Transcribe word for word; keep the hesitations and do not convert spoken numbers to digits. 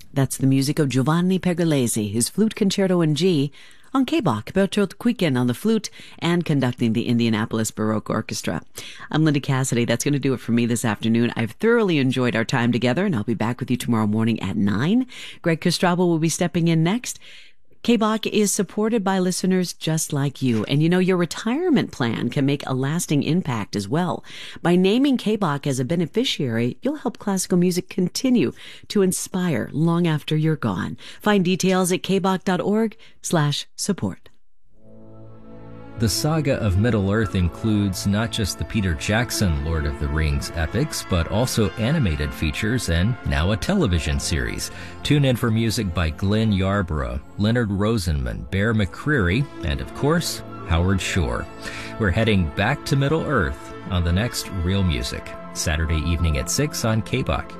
That's the music of Giovanni Pergolesi, his Flute Concerto in G, on K B O C, Bertolt Kuyken on the flute and conducting the Indianapolis Baroque Orchestra. I'm Linda Cassidy. That's going to do it for me this afternoon. I've thoroughly enjoyed our time together, and I'll be back with you tomorrow morning at nine. Greg Kostrabo will be stepping in next. K B O C is supported by listeners just like you. And you know, your retirement plan can make a lasting impact as well. By naming K B O C as a beneficiary, you'll help classical music continue to inspire long after you're gone. Find details at kboc.org slash support. The saga of Middle-earth includes not just the Peter Jackson Lord of the Rings epics, but also animated features and now a television series. Tune in for music by Glenn Yarborough, Leonard Rosenman, Bear McCreary, and of course, Howard Shore. We're heading back to Middle-earth on the next Real Music, Saturday evening at six on K B O C.